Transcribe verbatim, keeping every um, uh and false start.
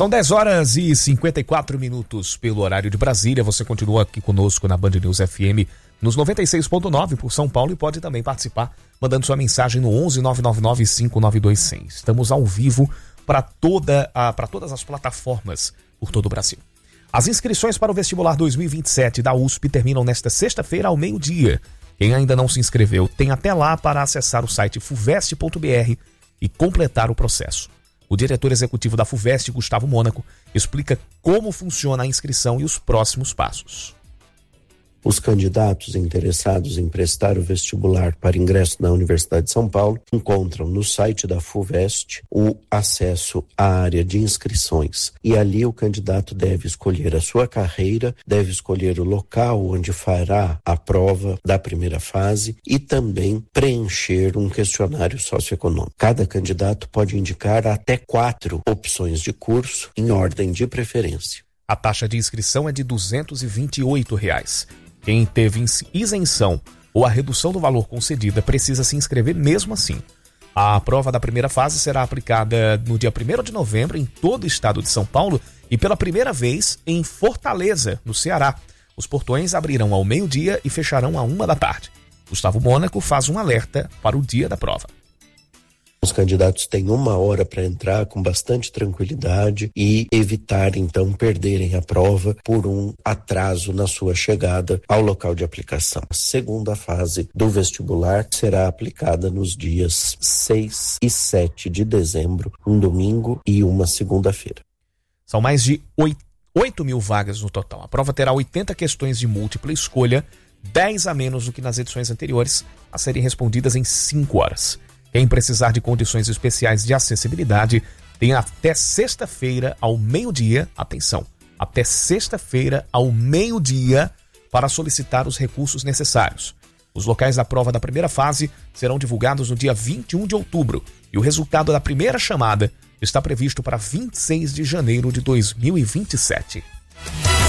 São dez horas e cinquenta e quatro minutos pelo horário de Brasília. Você continua aqui conosco na Band News F M nos noventa e seis ponto nove por São Paulo e pode também participar mandando sua mensagem no onze nove nove nove cinco nove dois cem. Estamos ao vivo para toda a, para todas as plataformas por todo o Brasil. As inscrições para o vestibular dois mil e vinte e sete da U S P terminam nesta sexta-feira ao meio-dia. Quem ainda não se inscreveu tem até lá para acessar o site fuvest ponto br e completar o processo. O diretor executivo da FUVEST, Gustavo Mônaco, explica como funciona a inscrição e os próximos passos. Os candidatos interessados em prestar o vestibular para ingresso na Universidade de São Paulo encontram no site da FUVEST o acesso à área de inscrições. E ali o candidato deve escolher a sua carreira, deve escolher o local onde fará a prova da primeira fase e também preencher um questionário socioeconômico. Cada candidato pode indicar até quatro opções de curso em ordem de preferência. A taxa de inscrição é de duzentos e vinte e oito reais. Quem teve isenção ou a redução do valor concedida precisa se inscrever mesmo assim. A prova da primeira fase será aplicada no dia primeiro de novembro em todo o estado de São Paulo e pela primeira vez em Fortaleza, no Ceará. Os portões abrirão ao meio-dia e fecharão à uma da tarde. Gustavo Mônaco faz um alerta para o dia da prova. Os candidatos têm uma hora para entrar com bastante tranquilidade e evitar, então, perderem a prova por um atraso na sua chegada ao local de aplicação. A segunda fase do vestibular será aplicada nos dias seis e sete de dezembro, um domingo e uma segunda-feira. São mais de oito mil vagas no total. A prova terá oitenta questões de múltipla escolha, dez a menos do que nas edições anteriores, a serem respondidas em cinco horas. Quem precisar de condições especiais de acessibilidade tem até sexta-feira ao meio-dia, atenção, até sexta-feira ao meio-dia para solicitar os recursos necessários. Os locais da prova da primeira fase serão divulgados no dia vinte e um de outubro e o resultado da primeira chamada está previsto para vinte e seis de janeiro de dois mil e vinte e sete.